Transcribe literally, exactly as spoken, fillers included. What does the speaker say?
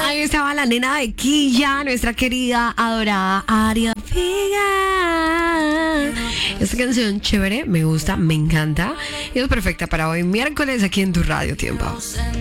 Ahí estaba la nena de Quilla, nuestra querida, adorada Aria Vega. Esta canción chévere, me gusta, me encanta y es perfecta para hoy miércoles aquí en tu Radio Tiempo.